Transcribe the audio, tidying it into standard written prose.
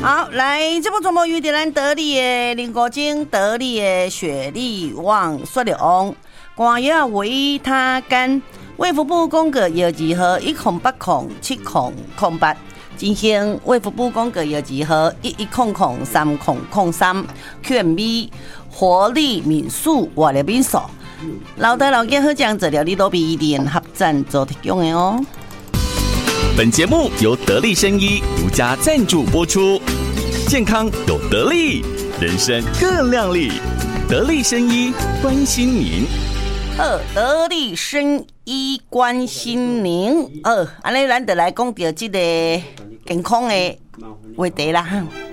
好，来，这部全部由咱得力的林国精、得力的雪莉旺、雪莉旺，官药维他干，卫福部公告药剂号108070008，进行卫福部公告药剂号11003003 QMB 活力敏素活力敏素，老大老家好酱治疗你都比联合赞助提供的哦。 本节目由得力生医独家赞助播出，健康有得力，人生更亮丽。得力生医关心您。 得力生医关心您。安尼咱就来讲到这个健康的话题啦。